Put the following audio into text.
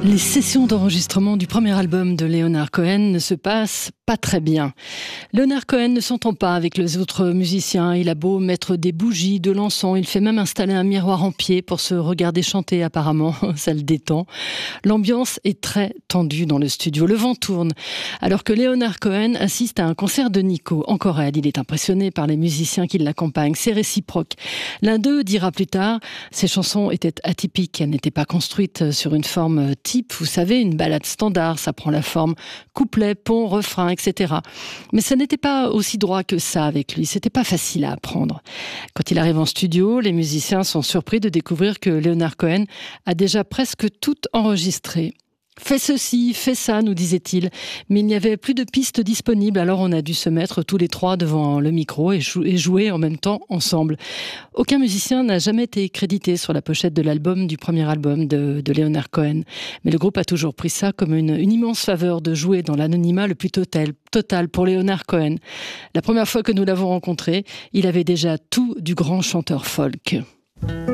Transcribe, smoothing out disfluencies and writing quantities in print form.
Les sessions d'enregistrement du premier album de Leonard Cohen ne se passent pas très bien. Leonard Cohen ne s'entend pas avec les autres musiciens. Il a beau mettre des bougies, de l'encens, il fait même installer un miroir en pied pour se regarder chanter apparemment. Ça le détend. L'ambiance est très tendue dans le studio. Le vent tourne. Alors que Leonard Cohen assiste à un concert de Nico en Corrèze. Il est impressionné par les musiciens qui l'accompagnent. C'est réciproque. L'un d'eux dira plus tard, ces chansons étaient atypiques. Elles n'étaient pas construites sur une forme type, vous savez, une ballade standard, ça prend la forme couplet, pont, refrain, etc. Mais ça n'était pas aussi droit que ça avec lui, c'était pas facile à apprendre. Quand il arrive en studio, les musiciens sont surpris de découvrir que Leonard Cohen a déjà presque tout enregistré. Fais ceci, fais ça, nous disait-il. Mais il n'y avait plus de pistes disponibles, alors on a dû se mettre tous les trois devant le micro et jouer en même temps ensemble. Aucun musicien n'a jamais été crédité sur la pochette de l'album, du premier album de Leonard Cohen. Mais le groupe a toujours pris ça comme une immense faveur de jouer dans l'anonymat le plus total pour Leonard Cohen. La première fois que nous l'avons rencontré, il avait déjà tout du grand chanteur folk.